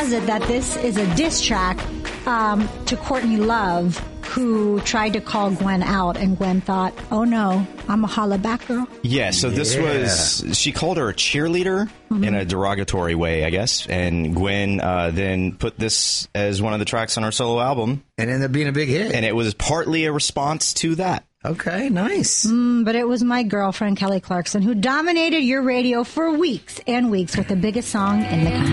has it that this is a diss track to Courtney Love, who tried to call Gwen out, and Gwen thought, oh no, I'm a holla back girl. Yeah, so this was, she called her a cheerleader in a derogatory way, I guess. And Gwen then put this as one of the tracks on her solo album. And ended up being a big hit. And it was partly a response to that. Okay, nice. But it was my girlfriend, Kelly Clarkson, who dominated your radio for weeks and weeks with the biggest song in the country.